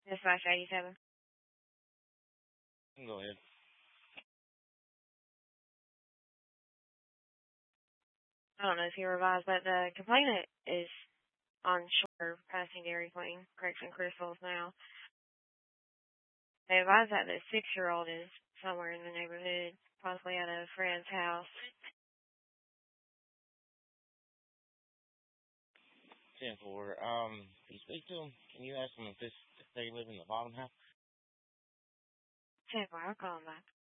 /87. Go ahead. I don't know if you revised, but the complainant is on shore passing Dairy Queen, correction Crystals now. They advise that the 6-year-old is somewhere in the neighborhood, possibly at a friend's house. 10-4. Can you speak to them? Can you ask them if they live in the bottom house? 10-4, I'll call him back.